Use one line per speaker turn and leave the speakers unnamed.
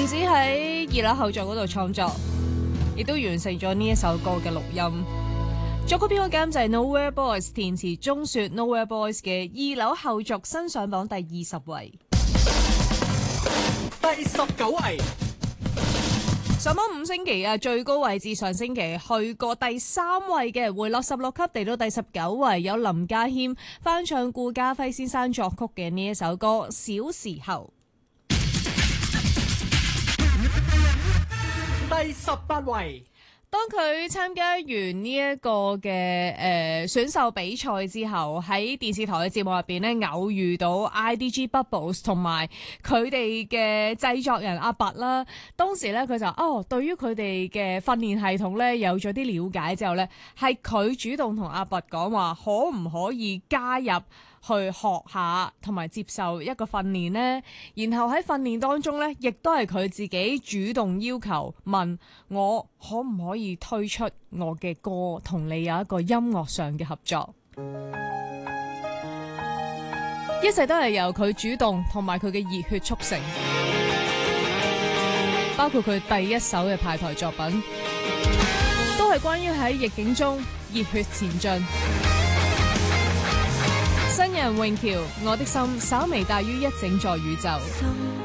唔止喺二樓後座嗰度創作，亦都完成咗呢一首歌嘅錄音。作曲編曲監製 Nowhere Boys， 填詞鐘雪 Nowhere Boys 嘅二樓後續新上榜第20位，
第19位。
上榜5星期啊，最高位置上星期去過第3位嘅，回落16級，嚟到第19位，有林家謙翻唱顧嘉輝先生作曲嘅呢一首歌《小時候》。
第18位。
當佢參加完呢一個嘅選秀比賽之後，喺電視台嘅節目入邊咧，偶遇到 IDG Bubbles 同埋佢哋嘅製作人阿拔啦。當時咧佢就對於佢哋嘅訓練系統咧有咗啲了解之後咧，係佢主動同阿拔講話，可唔可以加入去學下同埋接受一個訓練呢？然後喺訓練當中咧，亦都係佢自己主動要求問我可唔可以推出我嘅歌，同你有一個音樂上嘅合作。一切都係由佢主動同埋佢嘅熱血促成，包括佢第一首嘅派台作品，都係關於喺逆境中熱血前進。新人詠喬，我的心稍微大於一整座宇宙。